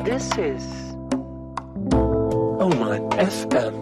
This is Oman FM.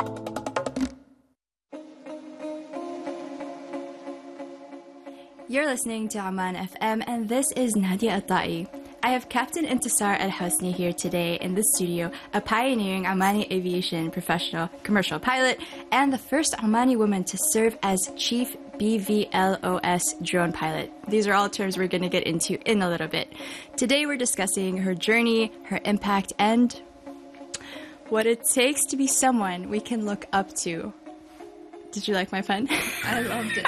You're listening to Oman FM, and this is Nadia Atai. I have Captain Intisar Al Hosni here today in the studio, a pioneering Omani aviation professional commercial pilot, and the first Omani woman to serve as Chief BVLOS drone pilot. These are all terms we're going to get into in a little bit. Today we're discussing her journey, her impact, and what it takes to be someone we can look up to. Did you like my pun? I loved it.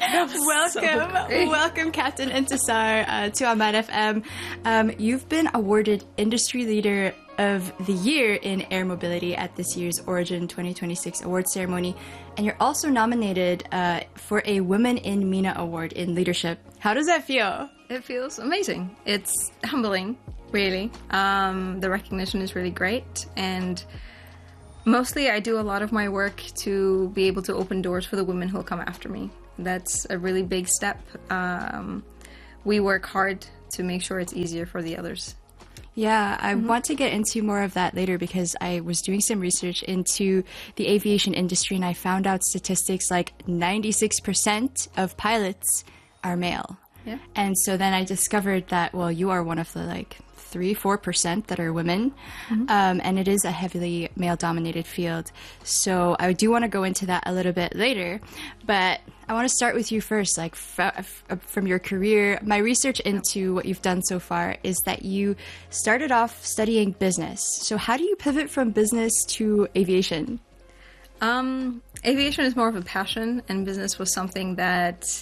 Welcome, Captain Intisar, to Oman FM. You've been awarded Industry Leader of the Year in Air Mobility at this year's Origin 2026 award ceremony, and you're also nominated for a Women in MENA Award in Leadership. How does that feel? It feels amazing. It's humbling, really. The recognition is really great, and mostly I do a lot of my work to be able to open doors for the women who will come after me. That's a really big step. We work hard to make sure it's easier for the others. Yeah, I want to get into more of that later because I was doing some research into the aviation industry and I found out statistics like 96% of pilots are male. Yeah. And so then I discovered that, well, you are one of the 3-4% that are women, and it is a heavily male-dominated field. So I do want to go into that a little bit later, but I want to start with you first, from your career. My research into what you've done so far is that you started off studying business. So how do you pivot from business to aviation? Aviation is more of a passion, and business was something that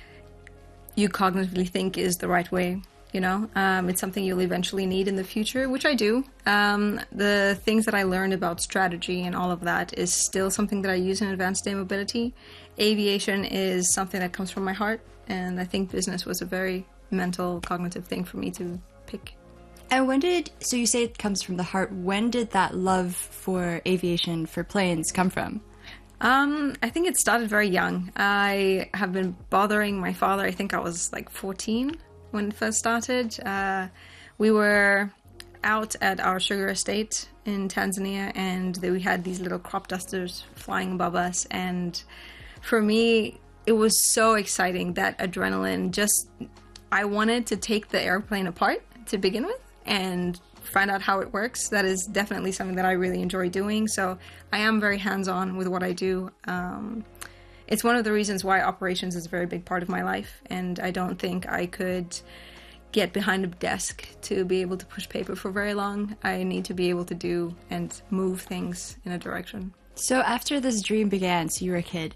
you cognitively think is the right way. It's something you'll eventually need in the future, which I do. The things that I learned about strategy and all of that is still something that I use in advanced air mobility. Aviation is something that comes from my heart, and I think business was a very mental, cognitive thing for me to pick. And so you say it comes from the heart, when did that love for aviation, for planes, come from? I think it started very young. I have been bothering my father, I think I was 14. When it first started. We were out at our sugar estate in Tanzania, and we had these little crop dusters flying above us, and for me it was so exciting, that adrenaline. I wanted to take the airplane apart to begin with and find out how it works. That is definitely something that I really enjoy doing, so I am very hands-on with what I do. It's one of the reasons why operations is a very big part of my life, and I don't think I could get behind a desk to be able to push paper for very long. I need to be able to do and move things in a direction. So after this dream began, so you were a kid,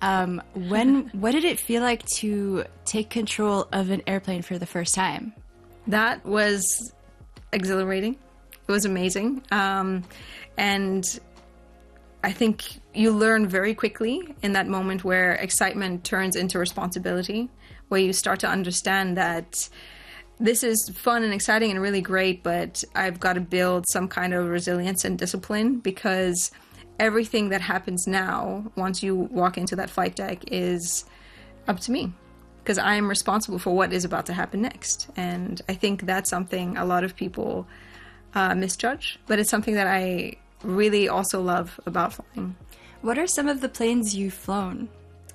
what did it feel like to take control of an airplane for the first time? That was exhilarating. It was amazing. And I think you learn very quickly in that moment where excitement turns into responsibility, where you start to understand that this is fun and exciting and really great, but I've got to build some kind of resilience and discipline, because everything that happens now, once you walk into that flight deck, is up to me, because I am responsible for what is about to happen next. And I think that's something a lot of people misjudge, but it's something that I really also love about flying. What are some of the planes you've flown?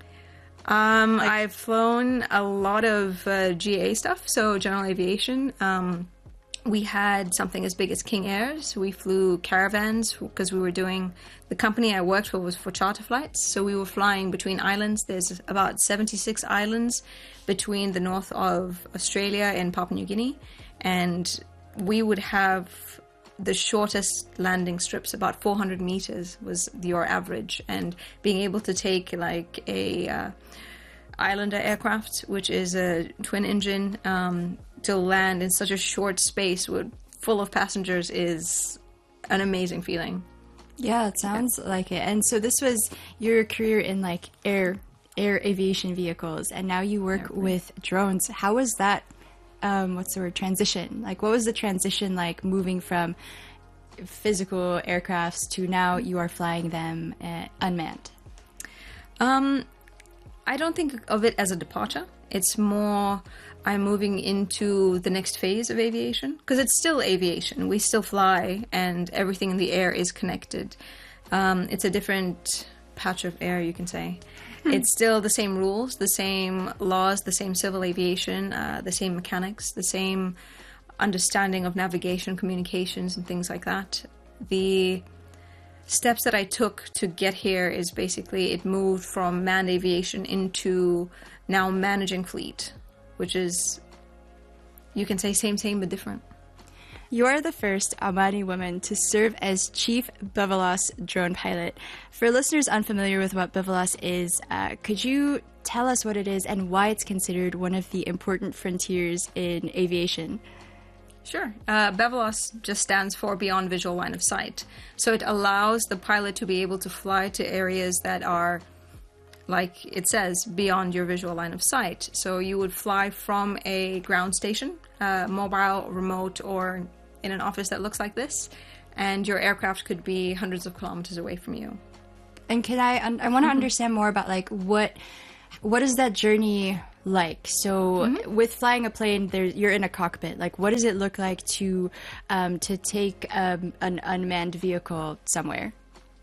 I've flown a lot of GA stuff, so general aviation. We had something as big as King Airs. We flew caravans because the company I worked for was for charter flights. So we were flying between islands. There's about 76 islands between the north of Australia and Papua New Guinea. And we would have the shortest landing strips, about 400 meters was your average. And being able to take a Islander aircraft, which is a twin engine, to land in such a short space full of passengers is an amazing feeling. Yeah, it sounds like it. And so this was your career in air aviation vehicles, and now you work with drones. How was that transition? What was the transition like, moving from physical aircrafts to now you are flying them unmanned? I don't think of it as a departure. It's more I'm moving into the next phase of aviation, because it's still aviation. We still fly, and everything in the air is connected. It's a different patch of air, you can say. It's still the same rules, the same laws, the same civil aviation, the same mechanics, the same understanding of navigation, communications, and things like that. The steps that I took to get here is basically it moved from manned aviation into now managing fleet, which is, you can say same but different. You are the first Omani woman to serve as Chief BVLOS drone pilot. For listeners unfamiliar with what BVLOS is, could you tell us what it is and why it's considered one of the important frontiers in aviation? Sure. BVLOS just stands for Beyond Visual Line of Sight. So it allows the pilot to be able to fly to areas that are, like it says, beyond your visual line of sight. So you would fly from a ground station, mobile, remote, or in an office that looks like this, and your aircraft could be hundreds of kilometers away from you. And can I want to understand more about like what is that journey like? So with flying a plane, you're in a cockpit. Like, what does it look like to take an unmanned vehicle somewhere?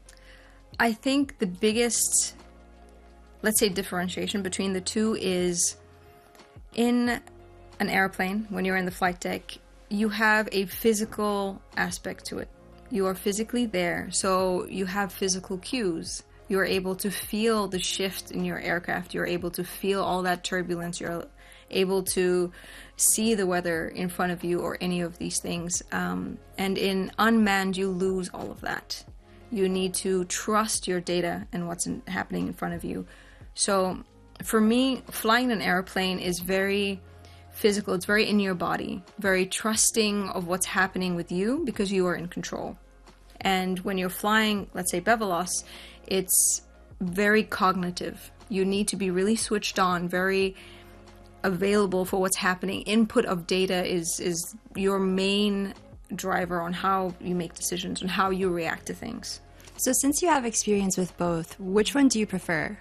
I think the biggest, let's say, differentiation between the two is in an airplane, when you're in the flight deck, you have a physical aspect to it. You are physically there, so you have physical cues. You're able to feel the shift in your aircraft. You're able to feel all that turbulence. You're able to see the weather in front of you or any of these things. And in unmanned, you lose all of that. You need to trust your data and what's happening in front of you. So for me, flying an airplane is very physical. It's very in your body, very trusting of what's happening with you because you are in control. And when you're flying, let's say BVLOS, it's very cognitive. You need to be really switched on, very available for what's happening. Input of data is your main driver on how you make decisions and how you react to things. So since you have experience with both, which one do you prefer?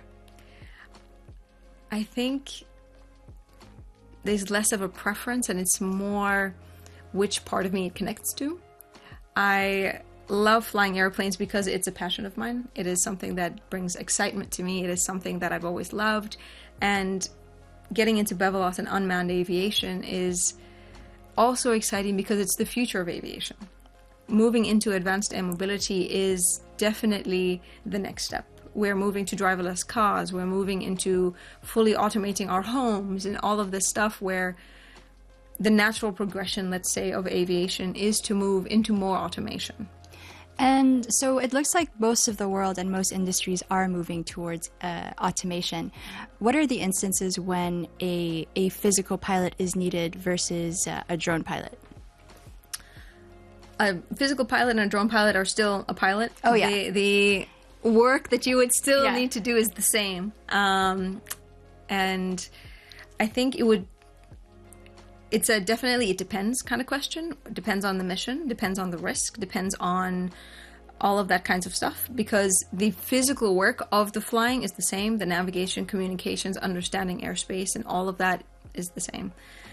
I think there's less of a preference and it's more which part of me it connects to. I love flying airplanes because it's a passion of mine. It is something that brings excitement to me. It is something that I've always loved. And getting into BVLOS and unmanned aviation is also exciting because it's the future of aviation. Moving into advanced air mobility is definitely the next step. We're moving to driverless cars. We're moving into fully automating our homes and all of this stuff where the natural progression, let's say, of aviation is to move into more automation. And so it looks like most of the world and most industries are moving towards automation. What are the instances when a physical pilot is needed versus a drone pilot? A physical pilot and a drone pilot are still a pilot. Oh, yeah. The work that you would still need to do is the same. And I think it's a definitely it depends kind of question. It depends on the mission, depends on the risk, depends on all of that kinds of stuff, because the physical work of the flying is the same. The navigation, communications, understanding airspace, and all of that is the same.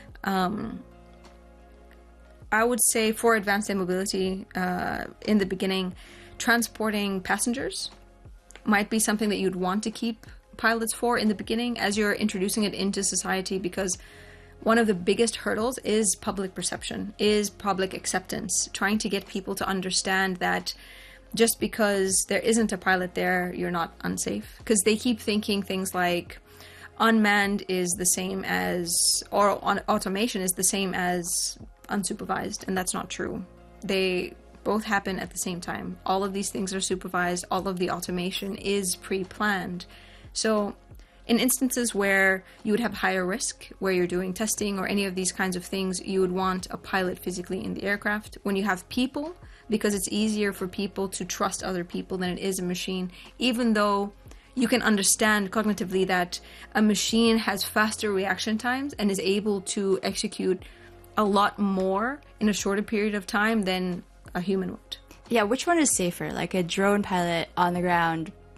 I would say for advanced air mobility, in the beginning, transporting passengers might be something that you'd want to keep pilots for in the beginning as you're introducing it into society, because one of the biggest hurdles is public perception, is public acceptance, trying to get people to understand that just because there isn't a pilot there, you're not unsafe. Because they keep thinking things like unmanned is the same as, or automation is the same as unsupervised, and that's not true. They both happen at the same time. All of these things are supervised, all of the automation is pre-planned. So in instances where you would have higher risk, where you're doing testing or any of these kinds of things, you would want a pilot physically in the aircraft. When you have people, because it's easier for people to trust other people than it is a machine, even though you can understand cognitively that a machine has faster reaction times and is able to execute a lot more in a shorter period of time than a human would. Yeah, which one is safer? Like a drone pilot on the ground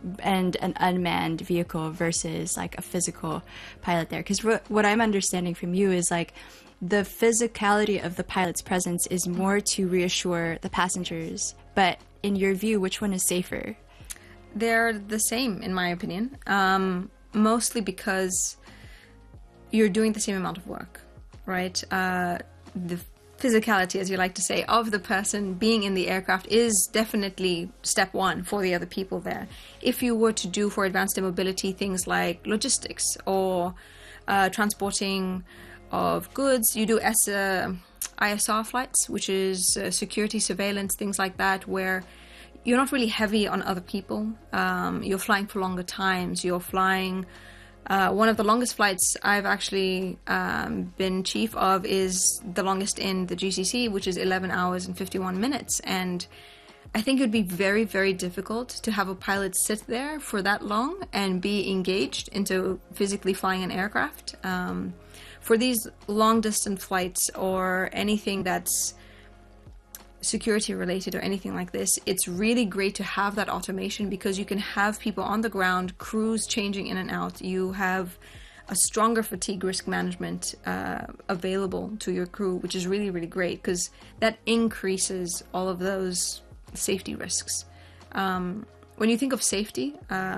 and an unmanned vehicle versus like a physical pilot there? Because what I'm understanding from you is like the physicality of the pilot's presence is more to reassure the passengers. But in your view, which one is safer? They're the same, in my opinion, mostly because you're doing the same amount of work, right? The physicality, as you like to say, of the person being in the aircraft is definitely step one for the other people there. If you were to do for advanced air mobility things like logistics or transporting of goods, you do ISR flights, which is security surveillance, things like that, where you're not really heavy on other people. You're flying for longer times. You're flying. One of the longest flights I've actually been chief of is the longest in the GCC, which is 11 hours and 51 minutes. And I think it would be very, very difficult to have a pilot sit there for that long and be engaged into physically flying an aircraft. For these long distance flights or anything that's security related or anything like this, it's really great to have that automation because you can have people on the ground, crews changing in and out. You have a stronger fatigue risk management available to your crew, which is really, really great because that increases all of those safety risks. When you think of safety,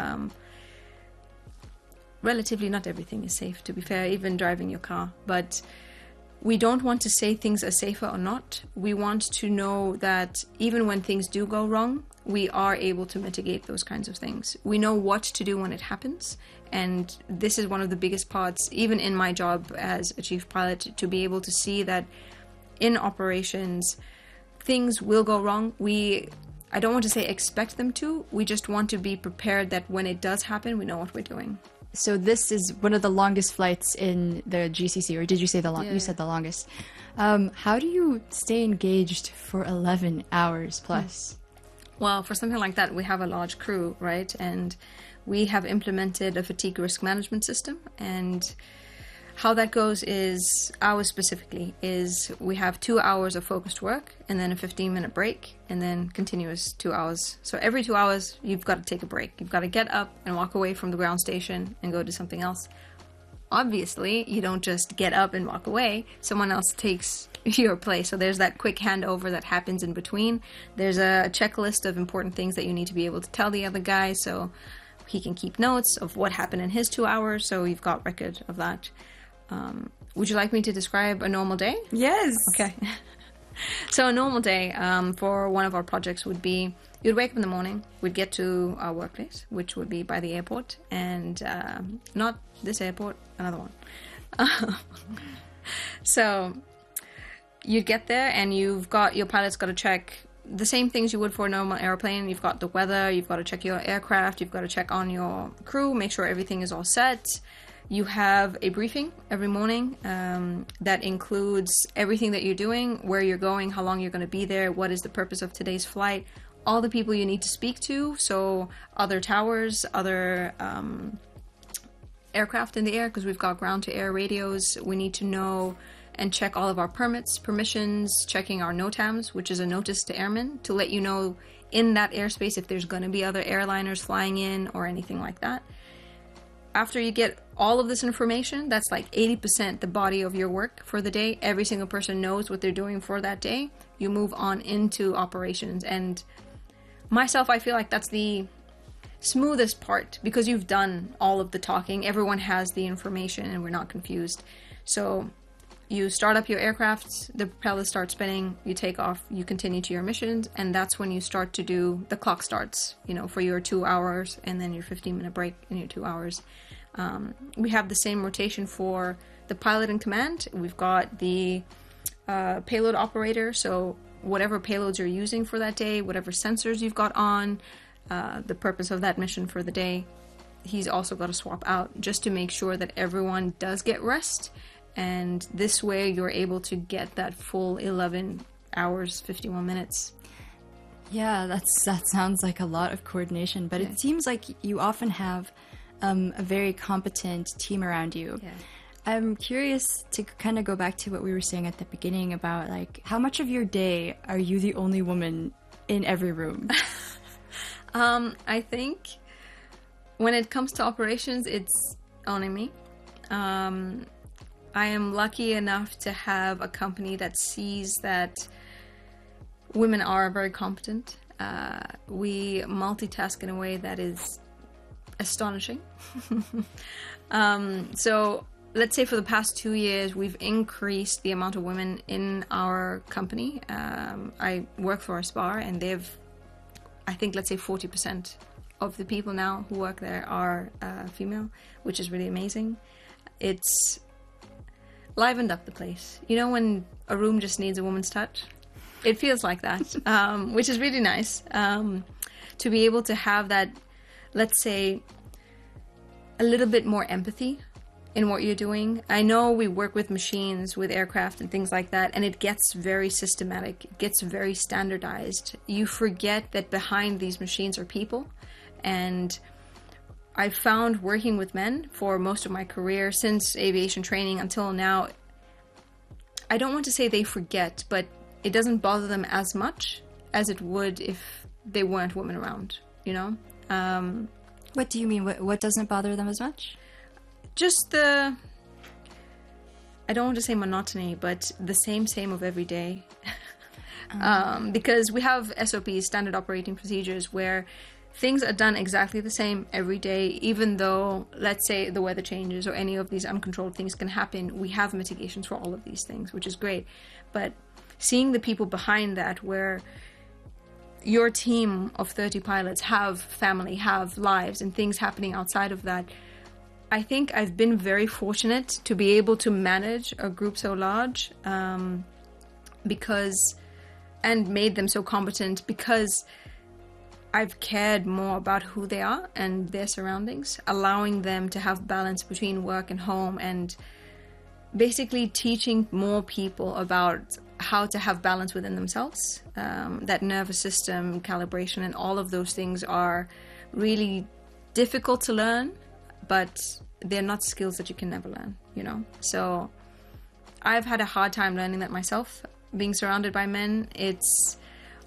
relatively not everything is safe, to be fair, even driving your car, but we don't want to say things are safer or not. We want to know that even when things do go wrong, we are able to mitigate those kinds of things. We know what to do when it happens, and this is one of the biggest parts, even in my job as a chief pilot, to be able to see that in operations, things will go wrong. I don't want to say expect them to, we just want to be prepared that when it does happen, we know what we're doing. So this is one of the longest flights in the GCC, or did you say the long? Yeah. You said the longest. How do you stay engaged for 11 hours plus? Well, for something like that, we have a large crew, right? And we have implemented a fatigue risk management system. And how that goes is, ours specifically, is we have 2 hours of focused work and then a 15-minute break and then continuous 2 hours. So every 2 hours, you've got to take a break. You've got to get up and walk away from the ground station and go do something else. Obviously, you don't just get up and walk away. Someone else takes your place. So there's that quick handover that happens in between. There's a checklist of important things that you need to be able to tell the other guy so he can keep notes of what happened in his 2 hours. So you've got record of that. Would you like me to describe a normal day? Yes. Okay. So a normal day for one of our projects would be, you'd wake up in the morning, we'd get to our workplace, which would be by the airport, and not this airport, another one. So you'd get there and your pilot's got to check the same things you would for a normal airplane. You've got the weather, you've got to check your aircraft, you've got to check on your crew, make sure everything is all set. You have a briefing every morning that includes everything that you're doing, where you're going, how long you're going to be there, what is the purpose of today's flight, all the people you need to speak to, so other towers, other aircraft in the air, because we've got ground-to-air radios. We need to know and check all of our permissions, checking our NOTAMs, which is a notice to airmen, to let you know in that airspace if there's going to be other airliners flying in or anything like that. After you get all of this information, that's like 80% the body of your work for the day. Every single person knows what they're doing for that day. You move on into operations. And myself, I feel like that's the smoothest part because you've done all of the talking. Everyone has the information and we're not confused. So you start up your aircraft, the propeller starts spinning, you take off, you continue to your missions, and that's when you start to do, the clock starts, for your 2 hours and then your 15-minute break in your 2 hours. We have the same rotation for the pilot in command. We've got the payload operator, so whatever payloads you're using for that day, whatever sensors you've got on, the purpose of that mission for the day, he's also got to swap out just to make sure that everyone does get rest. And this way you're able to get that full 11 hours, 51 minutes. Yeah, that sounds like a lot of coordination, but it seems like you often have a very competent team around you. Yeah. I'm curious to kind of go back to what we were saying at the beginning about like how much of your day are you the only woman in every room? I think when it comes to operations, it's only me. I am lucky enough to have a company that sees that women are very competent. We multitask in a way that is astonishing. So let's say for the past 2 years, we've increased the amount of women in our company. I work for a spa, and I think, let's say 40% of the people now who work there are female, which is really amazing. It's livened up the place. You know, when a room just needs a woman's touch? It feels like that, which is really nice. To be able to have that, let's say, a little bit more empathy in what you're doing. I know we work with machines, with aircraft and things like that, and it gets very systematic. It gets very standardized. You forget that behind these machines are people. And I found working with men for most of my career, since aviation training until now, I don't want to say they forget, but it doesn't bother them as much as it would if they weren't women around, you know? What do you mean? What doesn't bother them as much? Just I don't want to say monotony, but the same of every day. Because we have SOPs, standard operating procedures, where things are done exactly the same every day, even though, let's say, the weather changes or any of these uncontrolled things can happen. We have mitigations for all of these things, which is great. But seeing the people behind that, where your team of 30 pilots have family, have lives, and things happening outside of that, I think I've been very fortunate to be able to manage a group so large, and made them so competent, because I've cared more about who they are and their surroundings, allowing them to have balance between work and home, and basically teaching more people about how to have balance within themselves. That nervous system calibration and all of those things are really difficult to learn, but they're not skills that you can never learn, you know? So I've had a hard time learning that myself, being surrounded by men. It's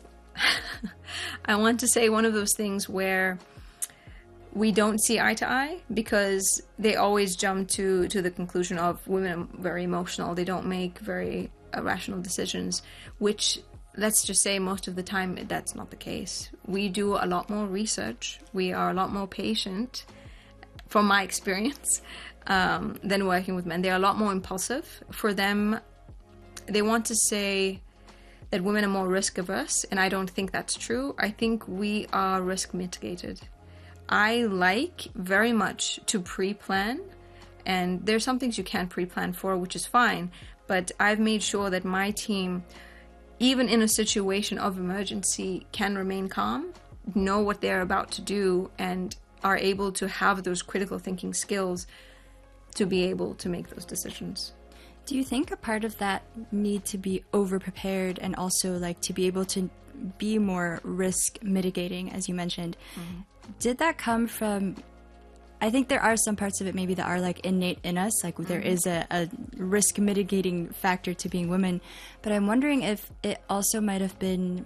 I want to say one of those things where we don't see eye to eye, because they always jump to the conclusion of women are very emotional. They don't make very rational decisions, which, let's just say, most of the time that's not the case. We do a lot more research. We are a lot more patient, from my experience, than working with men. They're a lot more impulsive. For them, they want to say that women are more risk averse, and I don't think that's true. I think we are risk mitigated. I like very much to pre-plan, and there's some things you can't pre-plan for, which is fine, but I've made sure that my team, even in a situation of emergency, can remain calm, know what they're about to do, and are able to have those critical thinking skills to be able to make those decisions. Do you think a part of that need to be over-prepared, and also like to be able to be more risk mitigating, as you mentioned? Mm-hmm. Did that come from, I think there are some parts of it maybe that are like innate in us, like there is a risk mitigating factor to being women, but I'm wondering if it also might have been,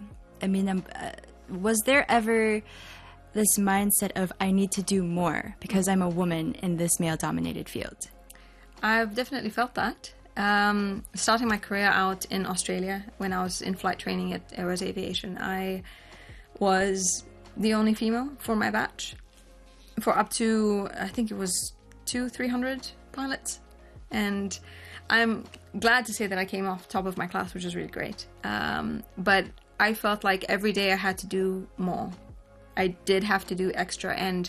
was there ever this mindset of I need to do more because I'm a woman in this male-dominated field? I've definitely felt that. Starting my career out in Australia, when I was in flight training at Airways Aviation, I was the only female for my batch, for up to, I think it was 200-300 pilots. And I'm glad to say that I came off top of my class, which is really great. But I felt like every day I had to do more. I did have to do extra, and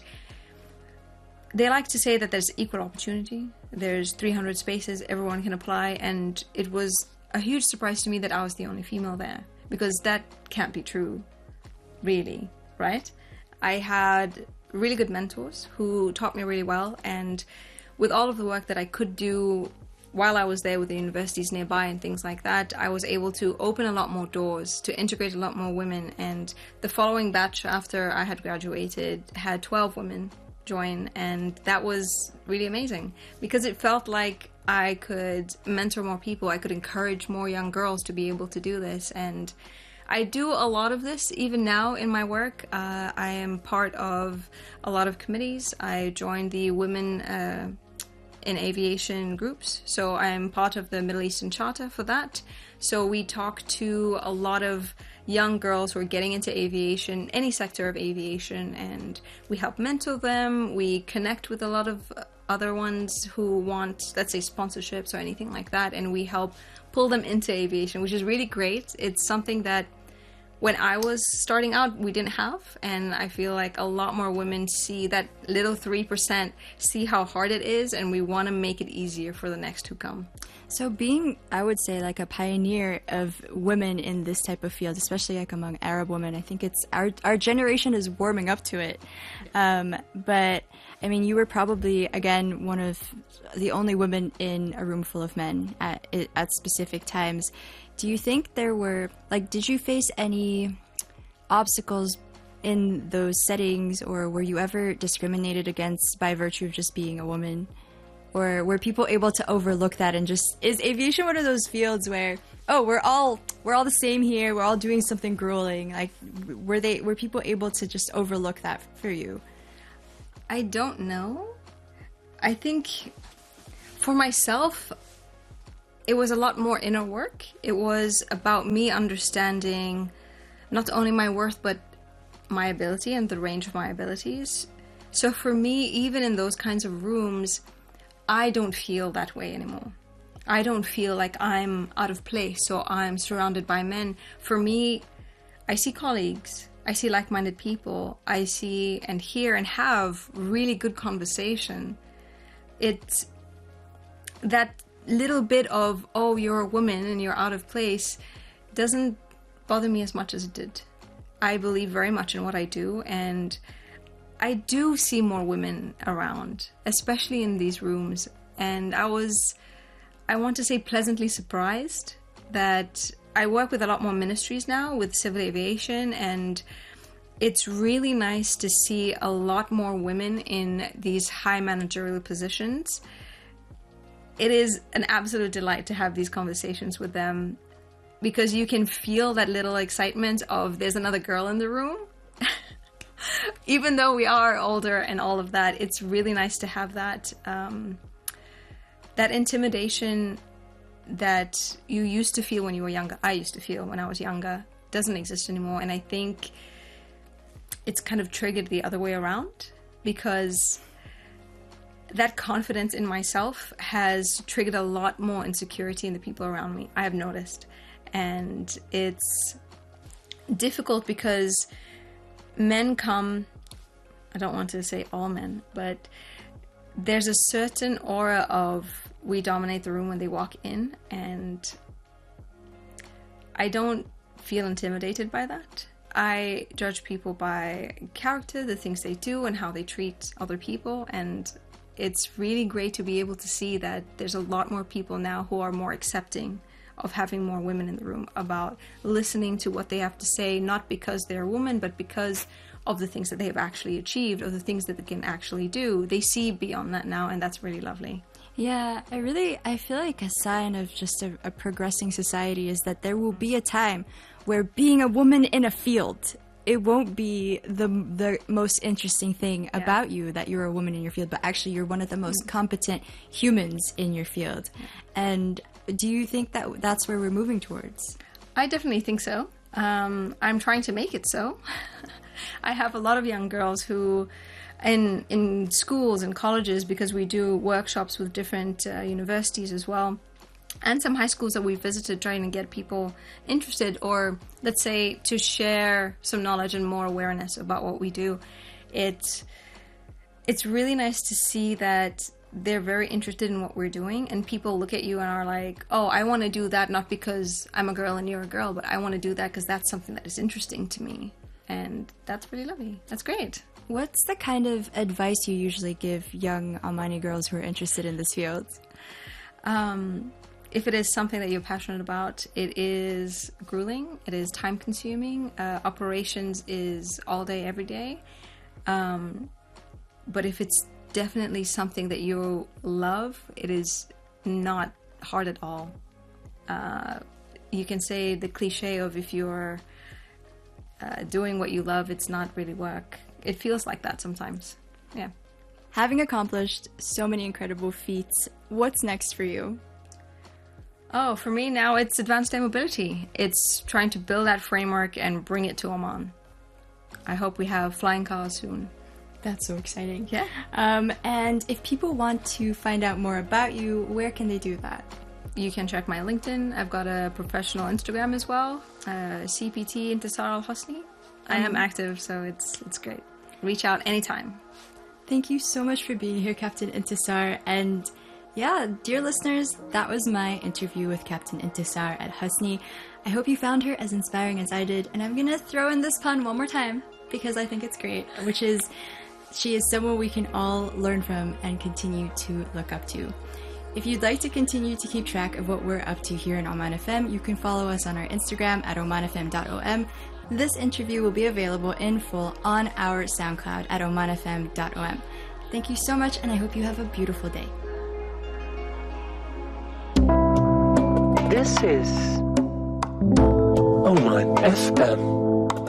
they like to say that there's equal opportunity. There's 300 spaces, everyone can apply, and it was a huge surprise to me that I was the only female there, because that can't be true, really, right? I had really good mentors who taught me really well, and with all of the work that I could do while I was there with the universities nearby and things like that, I was able to open a lot more doors, to integrate a lot more women, and the following batch after I had graduated had 12 women join, and that was really amazing, because it felt like I could mentor more people, I could encourage more young girls to be able to do this, and I do a lot of this even now in my work. I am part of a lot of committees. I joined the Women in Aviation groups, so I'm part of the Middle Eastern Charter for that. So we talk to a lot of young girls who are getting into aviation, any sector of aviation, and we help mentor them. We connect with a lot of other ones who want, let's say, sponsorships or anything like that, and we help pull them into aviation, which is really great. It's something that when I was starting out, we didn't have, and I feel like a lot more women see that little 3%, see how hard it is, and we want to make it easier for the next who come. So being, I would say, like a pioneer of women in this type of field, especially like among Arab women, I think it's our generation is warming up to it. But I mean, you were probably, again, one of the only women in a room full of men at specific times. Do you think there were, like, did you face any obstacles in those settings, or were you ever discriminated against by virtue of just being a woman? Or were people able to overlook that and just, is aviation one of those fields where, oh, we're all the same here, we're all doing something grueling? Like, were people able to just overlook that for you? I don't know. I think for myself, it was a lot more inner work. It was about me understanding not only my worth, but my ability and the range of my abilities. So for me, even in those kinds of rooms, I don't feel that way anymore. I don't feel like I'm out of place or I'm surrounded by men. For me, I see colleagues. I see like-minded people. I see and hear and have really good conversation. It's that little bit of, oh, you're a woman and you're out of place, doesn't bother me as much as it did. I believe very much in what I do, and I do see more women around, especially in these rooms. And I want to say, pleasantly surprised that I work with a lot more ministries now with civil aviation, and it's really nice to see a lot more women in these high managerial positions. It is an absolute delight to have these conversations with them, because you can feel that little excitement of there's another girl in the room. Even though we are older and all of that, it's really nice to have that that intimidation that you used to feel when you were younger. I used to feel when I was younger. Doesn't exist anymore. And I think it's kind of triggered the other way around, because that confidence in myself has triggered a lot more insecurity in the people around me, I have noticed. And it's difficult because men come, I don't want to say all men, but there's a certain aura of we dominate the room when they walk in, and I don't feel intimidated by that. I judge people by character, the things they do, and how they treat other people, and it's really great to be able to see that there's a lot more people now who are more accepting of having more women in the room, about listening to what they have to say, not because they're a woman, but because of the things that they have actually achieved or the things that they can actually do. They see beyond that now, and that's really lovely. Yeah, I feel like a sign of just a progressing society is that there will be a time where being a woman in a field, it won't be the most interesting thing about you that you're a woman in your field, but actually you're one of the most competent humans in your field. And do you think that that's where we're moving towards? I definitely think so. I'm trying to make it so. I have a lot of young girls who, in schools and colleges, because we do workshops with different universities as well, and some high schools that we visited, trying to get people interested, or let's say to share some knowledge and more awareness about what we do. It's really nice to see that they're very interested in what we're doing, and people look at you and are like, oh, I want to do that not because I'm a girl and you're a girl, but I want to do that because that's something that is interesting to me. And that's really lovely. That's great. What's the kind of advice you usually give young Omani girls who are interested in this field? If it is something that you're passionate about, it is grueling, it is time consuming, operations is all day, every day. But if it's definitely something that you love, it is not hard at all. you can say the cliche of if you're doing what you love, it's not really work. It feels like that sometimes. Yeah. Having accomplished so many incredible feats, what's next for you? Oh, for me now it's advanced air mobility. It's trying to build that framework and bring it to Oman. I hope we have flying cars soon. That's so exciting. Yeah. And if people want to find out more about you, where can they do that? You can check my LinkedIn. I've got a professional Instagram as well, CPT Intisar Al Hosni. I am active, so it's great. Reach out anytime. Thank you so much for being here, Captain Intisar. And yeah, dear listeners, that was my interview with Captain Intisar Al Hosni. I hope you found her as inspiring as I did. And I'm going to throw in this pun one more time because I think it's great, which is she is someone we can all learn from and continue to look up to. If you'd like to continue to keep track of what we're up to here in Oman FM, you can follow us on our Instagram at omanfm.om. This interview will be available in full on our SoundCloud at omanfm.om. Thank you so much, and I hope you have a beautiful day. This is Oman FM.